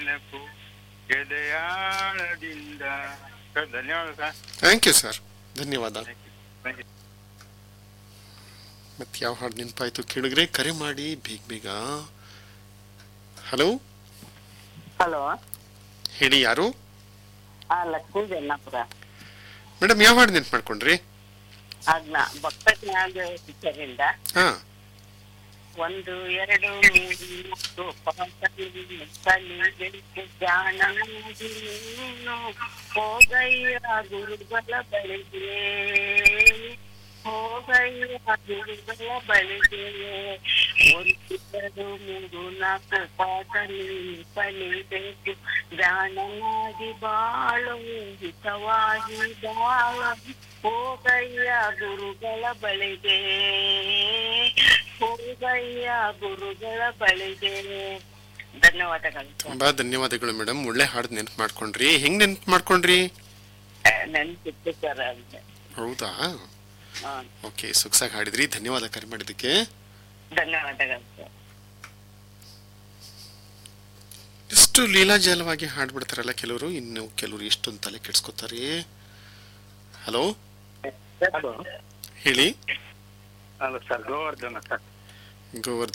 ನೆನಪು ಎದೆಯಾಳದಿಂದ. ಸರ್ ಧನ್ಯವಾದ sir. Thank you sir, ಧನ್ಯವಾದ. Thank you. ಮತ್ತೆ ಯಾವ ಹಾಡು ನೆನಪಾಯ್ತು ಕೇಳಿದ್ರೆ ಕರೆ ಮಾಡಿ ಬೇಗ ಬೇಗ. ಹಲೋ ಹಲೋ, ಹೇಳಿ, ಯಾರು? ಲಕ್ಷ್ಮೀ ಜನ್ನಾಪುರ. ಮೇಡಮ್ ಯಾವ ಹಾಡು ನೆನ್ಪು ಮಾಡ್ಕೊಂಡ್ರಿ? ಆಗ್ನ ಭಕ್ತಜ್ಞಾನ ಪಿಕ್ಚರಿಂದ ಹಾ, 1 2 3 ಹೋಗಯ್ಯ ಗುರುಗಳ ಬಳಿಗೆ, ಹೋಗಯ್ಯ ಗುರುಗಳ ಬಳಿಗೆ, 1 2 3 4 ಪಾಠ ಕಲಿಬೇಕು, ಜ್ಞಾನವಾಗಿ ಬಾಳು ಹಿತವಾಗಿ ಬಾಳು, ಹೋಗಯ್ಯ ಗುರುಗಳ ಬಳಿಗೆ, ಹೋಗಯ್ಯ ಗುರುಗಳ ಬಳಿಗೆ. ಧನ್ಯವಾದಗಳು. ತುಂಬಾ ಧನ್ಯವಾದಗಳು ಮೇಡಮ್, ಒಳ್ಳೆ ಹಾಡು ನೆನ್ಪು ಮಾಡ್ಕೊಂಡ್ರಿ. ಹೆಂಗ್ ನೆನ್ಪು ಮಾಡ್ಕೊಂಡ್ರಿ? ನೆನ್ಪಿತ್ತು ಸರ್ ಅಂತ. ಹೌದಾ, ಓಕೆ, ಸೊಗಸಾಗಿ ಹಾಡಿದ್ರಿ. ಧನ್ಯವಾದ ಕರೆ ಮಾಡಿದ್ದಕ್ಕೆ. ಧನ್ಯವಾದಗಳು ಸರ್. ಎಷ್ಟು ಲೀಲಾಜಾಲವಾಗಿ ಹಾಡ್ಬಿಡ್ತಾರಲ್ಲ ಕೆಲವರು, ಇನ್ನು ಕೆಲವರು ಎಷ್ಟೊಂದು ತಲೆ ಕೆಡ್ಸ್ಕೊತಾರೆ. ಹಲೋ ಹಲೋ, ಹೇಳಿ. Hello sir, Govardhana sir. Govardhan